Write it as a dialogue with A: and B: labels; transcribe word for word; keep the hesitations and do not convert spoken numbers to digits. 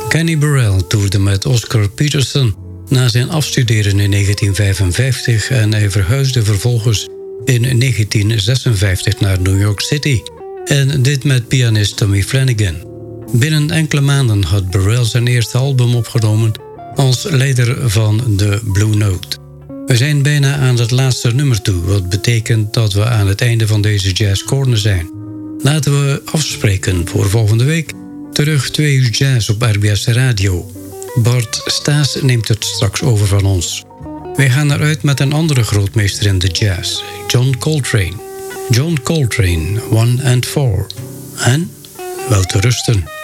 A: Kenny Burrell toerde met Oscar Peterson na zijn afstuderen in negentien vijfenvijftig... en hij verhuisde vervolgens in negentien zesenvijftig naar New York City... en dit met pianist Tommy Flanagan. Binnen enkele maanden had Burrell zijn eerste album opgenomen als leider van de Blue Note. We zijn bijna aan het laatste nummer toe, wat betekent dat we aan het einde van deze Jazz Corner zijn. Laten we afspreken voor volgende week. Terug twee uur jazz op R B S Radio. Bart Staes neemt het straks over van ons. Wij gaan eruit met een andere grootmeester in de jazz, John Coltrane. John Coltrane, One and Four. En wel te rusten.